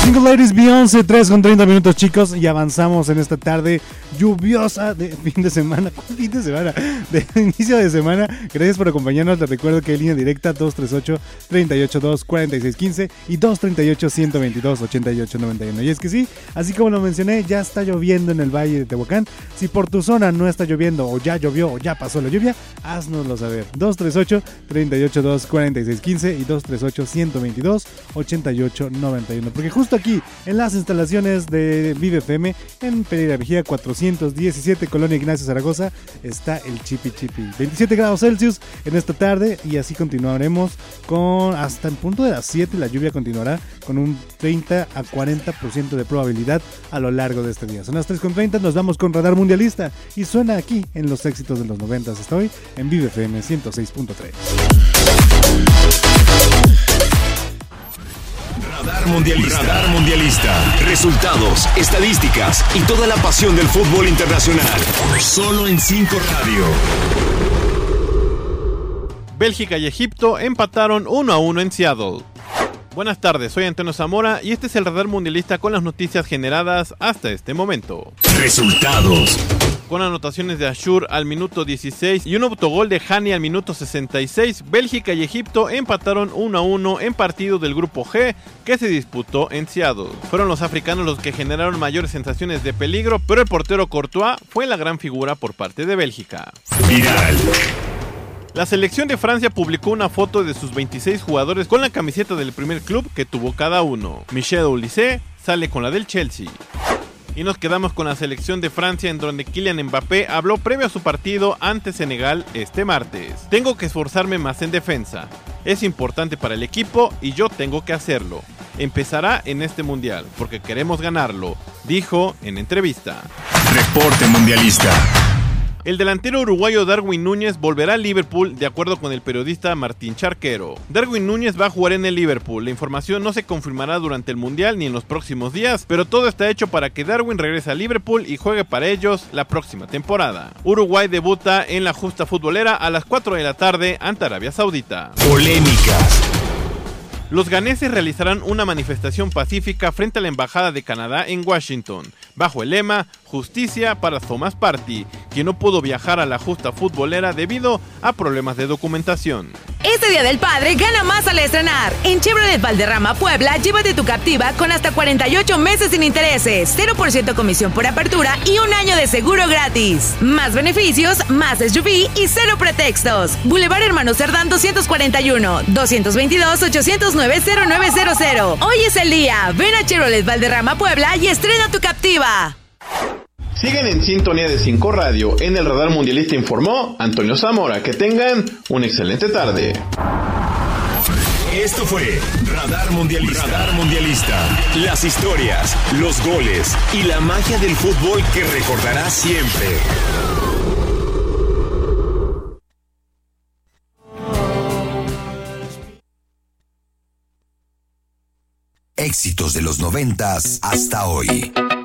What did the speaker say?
Single Ladies Beyoncé, 3:30 chicos, y avanzamos en esta tarde lluviosa de fin de semana. ¿Cuál fin de semana? De inicio de semana. Gracias por acompañarnos. Les recuerdo que hay línea directa 238-382-4615 y 238-122-8891. Y es que sí, así como lo mencioné, ya está lloviendo en el Valle de Tehuacán. Si por tu zona no está lloviendo, o ya llovió, o ya pasó la lluvia, haznoslo saber. 238-382-4615 y 238-122-8891. Porque justo aquí, en las instalaciones de Vive FM, en Pereira Vigía 417, Colonia Ignacio Zaragoza, está el Chipi Chipi. 27 grados Celsius en esta tarde, y así continuaremos con hasta el punto de las 7. La lluvia continuará con un 30 a 40% de probabilidad a lo largo de este día. Son las 3:30, nos vamos con Radar Mundialista y suena aquí en los éxitos de los 90. Estoy en Vive FM 106.3. Radar Mundialista. Radar Mundialista. Resultados, estadísticas y toda la pasión del fútbol internacional. Solo en 5 Radio. Bélgica y Egipto empataron 1-1 en Seattle. Buenas tardes, soy Antonio Zamora y este es el Radar Mundialista con las noticias generadas hasta este momento. Resultados. Con anotaciones de Ashur al minuto 16 y un autogol de Hani al minuto 66, Bélgica y Egipto empataron 1-1 en partido del grupo G que se disputó en Seattle. Fueron los africanos los que generaron mayores sensaciones de peligro, pero el portero Courtois fue la gran figura por parte de Bélgica. Viral. La selección de Francia publicó una foto de sus 26 jugadores con la camiseta del primer club que tuvo cada uno. Michel Olise sale con la del Chelsea. Y nos quedamos con la selección de Francia, en donde Kylian Mbappé habló previo a su partido ante Senegal este martes. Tengo que esforzarme más en defensa. Es importante para el equipo y yo tengo que hacerlo. Empezará en este mundial porque queremos ganarlo, dijo en entrevista. Reporte Mundialista. El delantero uruguayo Darwin Núñez volverá al Liverpool, de acuerdo con el periodista Martín Charquero. Darwin Núñez va a jugar en el Liverpool. La información no se confirmará durante el Mundial ni en los próximos días, pero todo está hecho para que Darwin regrese al Liverpool y juegue para ellos la próxima temporada. Uruguay debuta en la justa futbolera a las 4 de la tarde ante Arabia Saudita. Polémicas. Los ganeses realizarán una manifestación pacífica frente a la Embajada de Canadá en Washington, bajo el lema Justicia para Thomas Partey, quien no pudo viajar a la justa futbolera debido a problemas de documentación. Este Día del Padre gana más al estrenar. En Chevrolet Valderrama Puebla, llévate tu Captiva con hasta 48 meses sin intereses, 0% comisión por apertura y un año de seguro gratis. Más beneficios, más SUV y cero pretextos. Boulevard Hermano Cerdán 241, 222-809-0900. Hoy es el día. Ven a Chevrolet Valderrama Puebla y estrena tu Captiva. Siguen en sintonía de 5 Radio. En el Radar Mundialista informó Antonio Zamora. Que tengan una excelente tarde. Esto fue Radar Mundialista. Radar Mundialista. Las historias, los goles y la magia del fútbol que recordarás siempre. Éxitos de los 90s hasta hoy.